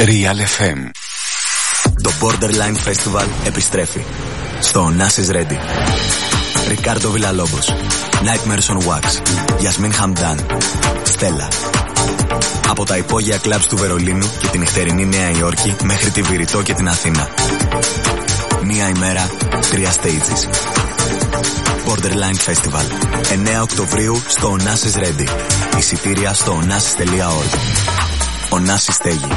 Real FM. Το Borderline Festival επιστρέφει στο Onassis Ready. Ρικάρντο Βιλαλόμπος, Nightmares on Wax, Γιασμίν Χαμντάν, Στέλλα. Από τα υπόγεια κλαμπς του Βερολίνου και την νυχτερινή Νέα Υόρκη μέχρι τη Βηρητό και την Αθήνα. Μία ημέρα, 3 stages. Borderline Festival, 9 Οκτωβρίου στο Onassis Ready. Εισιτήρια στο onassis.org. Onassis στέγη.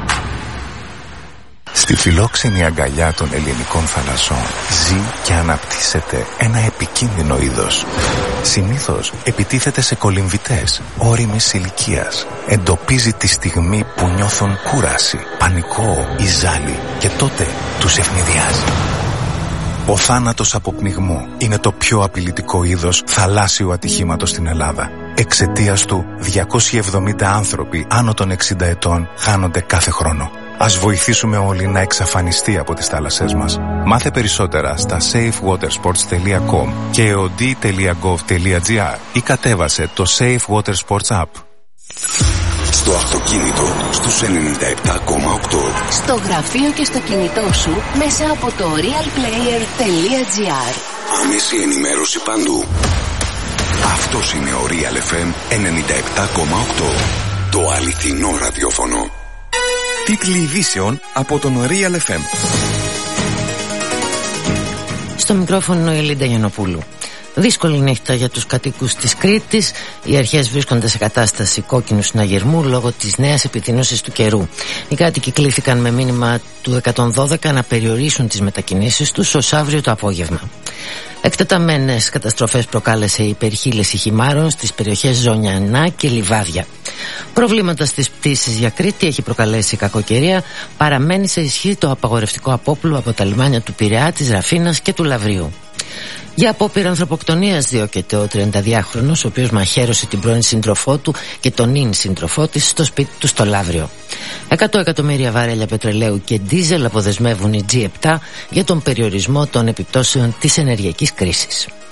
Στη φιλόξενη αγκαλιά των ελληνικών θαλασσών ζει και αναπτύσσεται ένα επικίνδυνο είδος. Συνήθως επιτίθεται σε κολυμβητές ώριμης ηλικίας. Εντοπίζει τη στιγμή που νιώθουν κούραση, πανικό ή ζάλι και τότε τους ευνηδιάζει. Ο θάνατος από πνιγμό είναι το πιο απειλητικό είδος θαλάσσιου ατυχήματος στην Ελλάδα. Εξαιτίας του, 270 άνθρωποι άνω των 60 ετών χάνονται κάθε χρόνο. Ας βοηθήσουμε όλοι να εξαφανιστεί από τις θάλασσές μας. Μάθε περισσότερα στα safewatersports.com και eod.gov.gr ή κατέβασε το Safe Water Sports App. Στο αυτοκίνητο στους 97,8. Στο γραφείο και στο κινητό σου μέσα από το realplayer.gr. Άμεση ενημέρωση παντού. Αυτός είναι ο Real FM 97,8. Το αληθινό ραδιόφωνο. Τίτλοι ειδήσεων από τον Real FM. Στο μικρόφωνο η Λίντα Γιαννοπούλου. Δύσκολη νύχτα για τους κατοίκους της Κρήτης. Οι αρχές βρίσκονται σε κατάσταση κόκκινου συναγερμού λόγω της νέας επιδείνωσης του καιρού. Οι κάτοικοι κλήθηκαν με μήνυμα του 112 να περιορίσουν τις μετακινήσεις τους ως αύριο το απόγευμα. Εκτεταμένες καταστροφές προκάλεσε η υπερχείλεση χυμάρων στις περιοχές Ζωνιανά και Λιβάδια. Προβλήματα στις πτήσεις για Κρήτη έχει προκαλέσει η κακοκαιρία. Παραμένει σε ισχύ το απαγορευτικό απόπλου από τα λιμάνια του Πειραιά, της Ραφίνας και του Λαβρίου. Για απόπειρα ανθρωποκτονίας διώκεται ο 32χρονος, ο οποίος μαχαίρωσε την πρώην σύντροφό του και τον ίν σύντροφό της στο σπίτι του στο Λαύριο. 100 εκατομμύρια βάρελια πετρελαίου και ντίζελ αποδεσμεύουν οι G7 για τον περιορισμό των επιπτώσεων της ενεργειακής κρίσης.